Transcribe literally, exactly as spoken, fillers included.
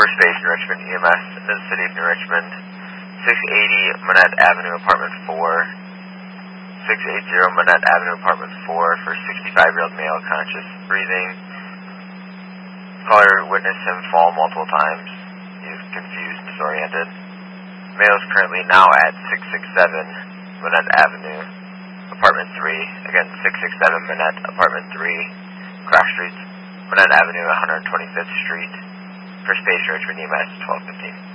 First Station Richmond E M S in the City of New Richmond. six eighty Monette Avenue, Apartment four. six eighty Monette Avenue, Apartment four for sixty-five-year-old male, conscious, breathing. Caller witnessed him fall multiple times. He is confused, disoriented. Male is currently now at six sixty-seven Monette Avenue, Apartment three. Again, six sixty-seven Monette, Apartment three, Cross Street, Monette Avenue, one hundred twenty-fifth Street. First Station Richmond E M S, twelve fifteen.